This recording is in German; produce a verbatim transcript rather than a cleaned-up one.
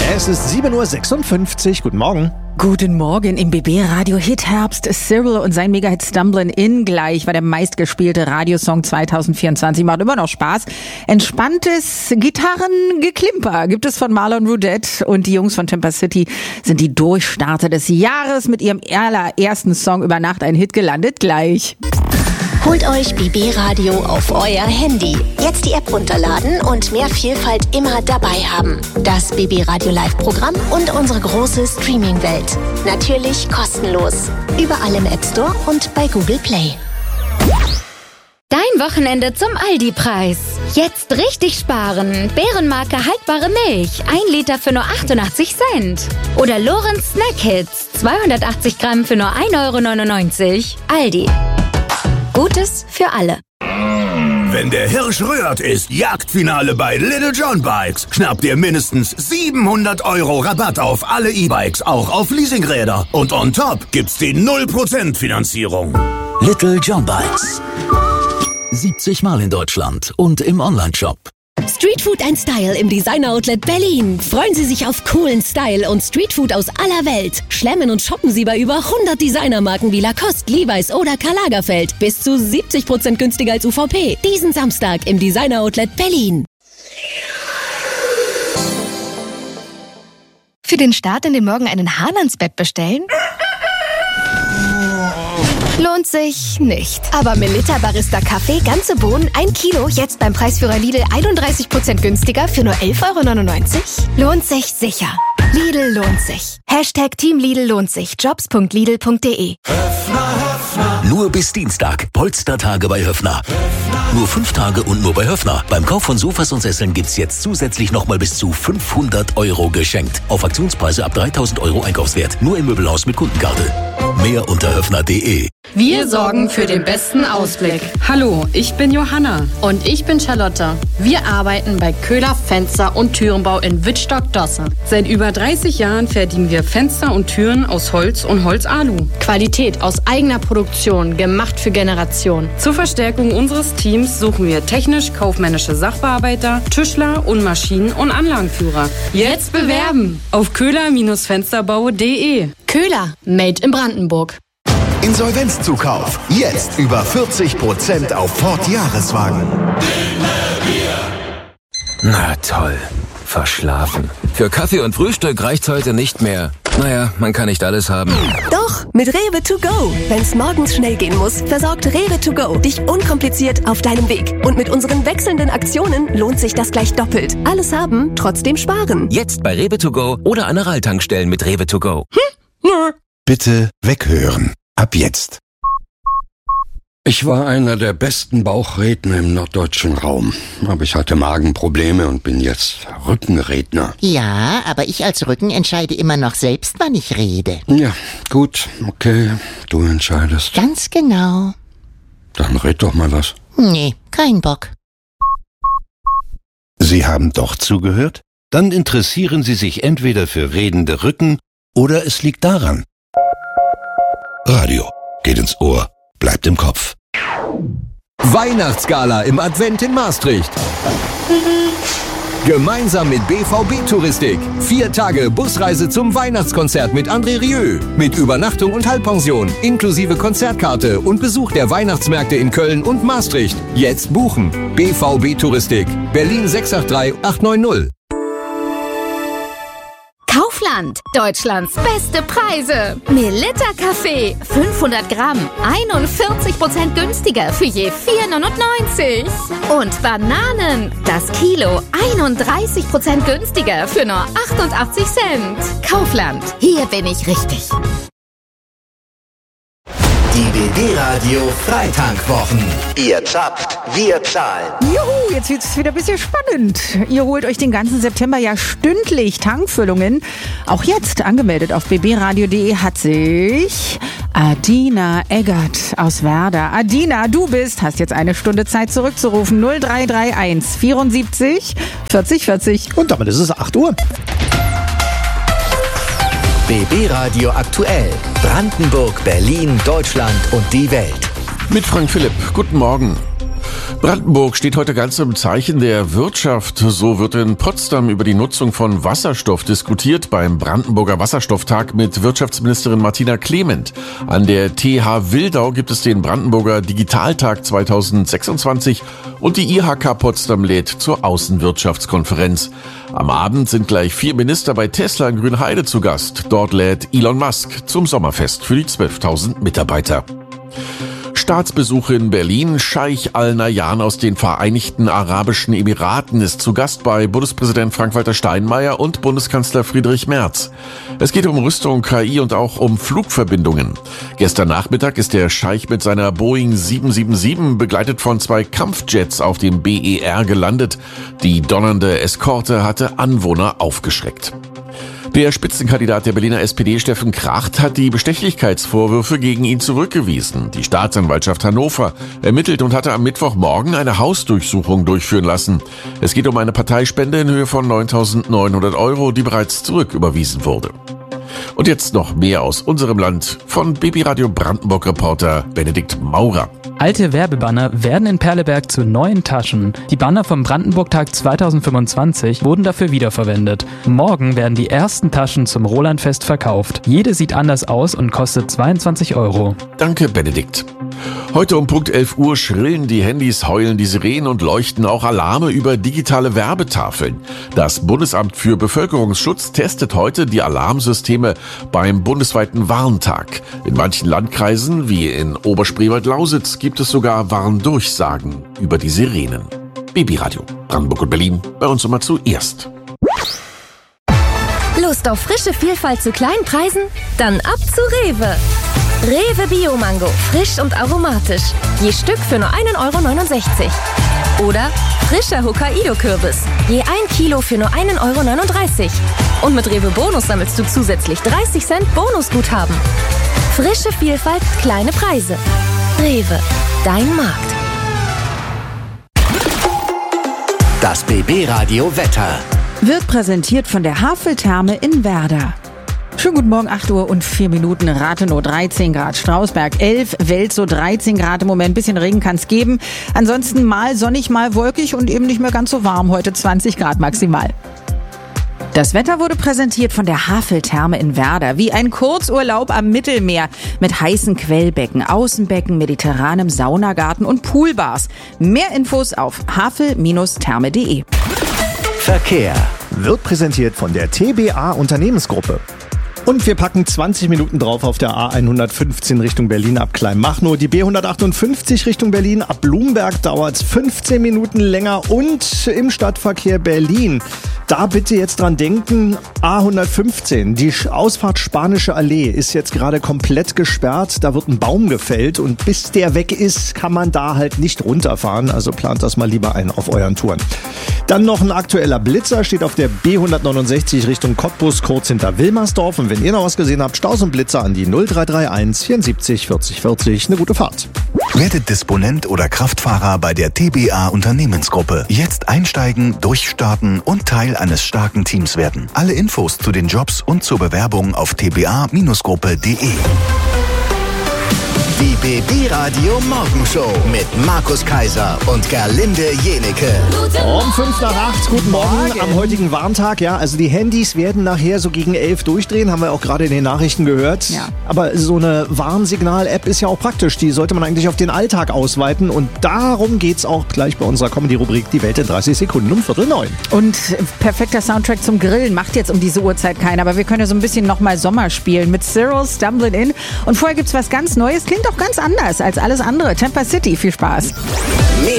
Es ist sieben Uhr sechsundfünfzig. Guten Morgen. Guten Morgen. Im B B Radio Hit Herbst. Cyril und sein Mega-Hit Stumblin' In gleich war der meistgespielte Radiosong zwanzig vierundzwanzig. Macht immer noch Spaß. Entspanntes Gitarrengeklimper gibt es von Marlon Rudette, und die Jungs von Timber City sind die Durchstarter des Jahres mit ihrem allerersten Song über Nacht ein Hit gelandet. Gleich. Holt euch B B Radio auf euer Handy. Jetzt die App runterladen und mehr Vielfalt immer dabei haben. Das B B Radio Live-Programm und unsere große Streaming-Welt. Natürlich kostenlos. Überall im App Store und bei Google Play. Dein Wochenende zum Aldi-Preis. Jetzt richtig sparen. Bärenmarke haltbare Milch. Ein Liter für nur achtundachtzig Cent. Oder Lorenz Snack Hits. zweihundertachtzig Gramm für nur ein Euro neunundneunzig. Aldi. Gutes für alle. Wenn der Hirsch rührt, ist Jagdfinale bei Little John Bikes. Schnappt ihr mindestens siebenhundert Euro Rabatt auf alle E-Bikes, auch auf Leasingräder. Und on top gibt's die null Prozent Finanzierung. Little John Bikes. siebzig Mal in Deutschland und im Onlineshop. Streetfood ein Style im Designer Outlet Berlin. Freuen Sie sich auf coolen Style und Streetfood aus aller Welt. Schlemmen und shoppen Sie bei über hundert Designermarken wie Lacoste, Levi's oder Karl Lagerfeld. Bis zu siebzig Prozent günstiger als U V P. Diesen Samstag im Designer Outlet Berlin. Für den Start in den Morgen einen Hahn ans Bett bestellen? Lohnt sich nicht. Aber Melitta Barista Kaffee, ganze Bohnen, ein Kilo, jetzt beim Preisführer Lidl einunddreißig Prozent günstiger für nur elf Euro neunundneunzig? Lohnt sich sicher. Lidl lohnt sich. Hashtag Team Lidl lohnt sich. Jobs punkt lidl punkt de. Nur bis Dienstag. Polstertage bei Höffner. Nur fünf Tage und nur bei Höffner. Beim Kauf von Sofas und Sesseln gibt's jetzt zusätzlich nochmal bis zu fünfhundert Euro geschenkt. Auf Aktionspreise ab dreitausend Euro Einkaufswert. Nur im Möbelhaus mit Kundenkarte. Mehr unter höffner punkt de. Wir sorgen für den besten Ausblick. Hallo, ich bin Johanna. Und ich bin Charlotte. Wir arbeiten bei Köhler Fenster- und Türenbau in Wittstock-Dosse. Seit über dreißig Jahren fertigen wir Fenster und Türen aus Holz und Holzalu. Qualität aus eigener Produktion, gemacht für Generationen. Zur Verstärkung unseres Teams suchen wir technisch-kaufmännische Sachbearbeiter, Tischler und Maschinen- und Anlagenführer. Jetzt bewerben auf köhler Fensterbau punkt de. Köhler, made in Brandenburg. Insolvenzzukauf. Jetzt über vierzig Prozent auf Ford Jahreswagen. Na toll. Verschlafen. Für Kaffee und Frühstück reicht's heute nicht mehr. Naja, man kann nicht alles haben. Doch, mit Rewe to go. Wenn's morgens schnell gehen muss, versorgt Rewe to go dich unkompliziert auf deinem Weg. Und mit unseren wechselnden Aktionen lohnt sich das gleich doppelt. Alles haben, trotzdem sparen. Jetzt bei Rewe to go oder an Aral-Tankstellen mit Rewe to go. Hm? Bitte weghören. Ab jetzt. Ich war einer der besten Bauchredner im norddeutschen Raum. Aber ich hatte Magenprobleme und bin jetzt Rückenredner. Ja, aber ich als Rücken entscheide immer noch selbst, wann ich rede. Ja, gut, okay, du entscheidest. Ganz genau. Dann red doch mal was. Nee, kein Bock. Sie haben doch zugehört? Dann interessieren Sie sich entweder für redende Rücken oder es liegt daran. Radio geht ins Ohr, bleibt im Kopf. Weihnachtsgala im Advent in Maastricht. Gemeinsam mit B V B Touristik. Vier Tage Busreise zum Weihnachtskonzert mit André Rieu. Mit Übernachtung und Halbpension, inklusive Konzertkarte und Besuch der Weihnachtsmärkte in Köln und Maastricht. Jetzt buchen. B V B Touristik. Berlin sechs acht drei acht neun null. Kaufland, Deutschlands beste Preise. Melitta Kaffee, fünfhundert Gramm, einundvierzig Prozent günstiger für je vier neunundneunzig. Und Bananen, das Kilo, einunddreißig Prozent günstiger für nur achtundachtzig Cent. Kaufland, hier bin ich richtig. Die B B Radio Freitankwwochen. Ihr zapft, wir zahlen. Juhu, jetzt wird's wieder ein bisschen spannend. Ihr holt euch den ganzen September ja stündlich Tankfüllungen. Auch jetzt angemeldet auf b b radio punkt de hat sich Adina Eggert aus Werder. Adina, du bist, hast jetzt eine Stunde Zeit zurückzurufen. null drei drei eins vierundsiebzig vierzig vierzig. Und damit ist es acht Uhr. B B Radio aktuell. Brandenburg, Berlin, Deutschland und die Welt. Mit Frank Philipp. Guten Morgen. Brandenburg steht heute ganz im Zeichen der Wirtschaft. So wird in Potsdam über die Nutzung von Wasserstoff diskutiert beim Brandenburger Wasserstofftag mit Wirtschaftsministerin Martina Clement. An der T H Wildau gibt es den Brandenburger Digitaltag zweitausendsechsundzwanzig und die I H K Potsdam lädt zur Außenwirtschaftskonferenz. Am Abend sind gleich vier Minister bei Tesla in Grünheide zu Gast. Dort lädt Elon Musk zum Sommerfest für die zwölftausend Mitarbeiter. Staatsbesuch in Berlin. Scheich Al-Nahyan aus den Vereinigten Arabischen Emiraten ist zu Gast bei Bundespräsident Frank-Walter Steinmeier und Bundeskanzler Friedrich Merz. Es geht um Rüstung, K I und auch um Flugverbindungen. Gestern Nachmittag ist der Scheich mit seiner Boeing sieben sieben sieben begleitet von zwei Kampfjets auf dem B E R gelandet. Die donnernde Eskorte hatte Anwohner aufgeschreckt. Der Spitzenkandidat der Berliner S P D, Steffen Kracht, hat die Bestechlichkeitsvorwürfe gegen ihn zurückgewiesen. Die Staatsanwaltschaft Hannover ermittelt und hatte am Mittwochmorgen eine Hausdurchsuchung durchführen lassen. Es geht um eine Parteispende in Höhe von neuntausendneunhundert Euro, die bereits zurücküberwiesen wurde. Und jetzt noch mehr aus unserem Land von B B Radio Brandenburg-Reporter Benedikt Maurer. Alte Werbebanner werden in Perleberg zu neuen Taschen. Die Banner vom Brandenburg-Tag zweitausendfünfundzwanzig wurden dafür wiederverwendet. Morgen werden die ersten Taschen zum Rolandfest verkauft. Jede sieht anders aus und kostet zweiundzwanzig Euro. Danke, Benedikt. Heute um Punkt elf Uhr schrillen die Handys, heulen die Sirenen und leuchten auch Alarme über digitale Werbetafeln. Das Bundesamt für Bevölkerungsschutz testet heute die Alarmsysteme beim bundesweiten Warntag. In manchen Landkreisen, wie in Oberspreewald-Lausitz, gibt es sogar Warndurchsagen über die Sirenen. B B Radio Brandenburg und Berlin, bei uns immer zuerst. Lust auf frische Vielfalt zu kleinen Preisen? Dann ab zu Rewe. Rewe Bio-Mango, frisch und aromatisch. Je Stück für nur ein Euro neunundsechzig. Oder frischer Hokkaido-Kürbis. Je ein Kilo für nur ein Euro neununddreißig. Und mit Rewe Bonus sammelst du zusätzlich dreißig Cent Bonusguthaben. Frische Vielfalt, kleine Preise. Rewe, dein Markt. Das B B Radio Wetter wird präsentiert von der Haveltherme in Werder. Schönen guten Morgen, acht Uhr und vier Minuten, Rathenow dreizehn Grad, Strausberg elf, Welzow dreizehn Grad im Moment, bisschen Regen kann es geben. Ansonsten mal sonnig, mal wolkig und eben nicht mehr ganz so warm, heute zwanzig Grad maximal. Das Wetter wurde präsentiert von der Haveltherme in Werder, wie ein Kurzurlaub am Mittelmeer mit heißen Quellbecken, Außenbecken, mediterranem Saunagarten und Poolbars. Mehr Infos auf havel Bindestrich therme punkt de. Verkehr wird präsentiert von der T B A Unternehmensgruppe. Und wir packen zwanzig Minuten drauf auf der A hundertfünfzehn Richtung Berlin ab Kleinmachnow. Die B hundertachtundfünfzig Richtung Berlin ab Blumberg dauert es fünfzehn Minuten länger. Und im Stadtverkehr Berlin, da bitte jetzt dran denken, A hundertfünfzehn, die Ausfahrt Spanische Allee ist jetzt gerade komplett gesperrt. Da wird ein Baum gefällt und bis der weg ist, kann man da halt nicht runterfahren. Also plant das mal lieber ein auf euren Touren. Dann noch ein aktueller Blitzer, steht auf der B hundertneunundsechzig Richtung Cottbus, kurz hinter Wilmersdorf. Und wenn ihr noch was gesehen habt, Staus und Blitzer an die null drei drei eins vierundsiebzig vierzig vierzig. Eine gute Fahrt. Werdet Disponent oder Kraftfahrer bei der T B A Unternehmensgruppe. Jetzt einsteigen, durchstarten und Teil eines starken Teams werden. Alle Infos zu den Jobs und zur Bewerbung auf t b a Gruppe punkt de. Die B B Radio Morgenshow mit Markus Kaiser und Gerlinde Jenecke. Um fünf nach acht, guten Morgen, Morgen am heutigen Warntag. Ja, also die Handys werden nachher so gegen elf durchdrehen, haben wir auch gerade in den Nachrichten gehört. Ja. Aber so eine Warnsignal-App ist ja auch praktisch. Die sollte man eigentlich auf den Alltag ausweiten. Und darum geht's auch gleich bei unserer Comedy-Rubrik Die Welt in dreißig Sekunden um Viertel neun. Und perfekter Soundtrack zum Grillen macht jetzt um diese Uhrzeit keiner. Aber wir können ja so ein bisschen nochmal Sommer spielen mit Cyril, Stumbling In. Und vorher gibt's was ganz Neues. Klingt auch ganz anders als alles andere. Temper City, viel Spaß. Mehr